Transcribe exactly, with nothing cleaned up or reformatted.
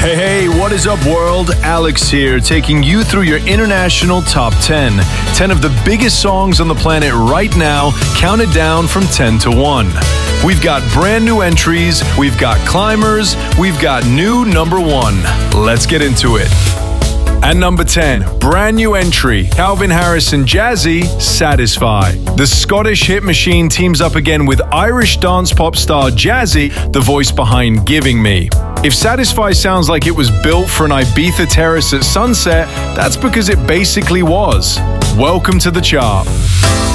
Hey, hey, what is up, world? Alex here, taking you through your international top ten. ten of the biggest songs on the planet right now, counted down from ten to one. We've got brand new entries, we've got climbers, we've got new number one. Let's get into it. At number ten, brand new entry, Calvin Harris and Jazzy, Satisfy. The Scottish hit machine teams up again with Irish dance pop star Jazzy, the voice behind Giving Me. If Satisfy sounds like it was built for an Ibiza terrace at sunset, that's because it basically was. Welcome to the chart.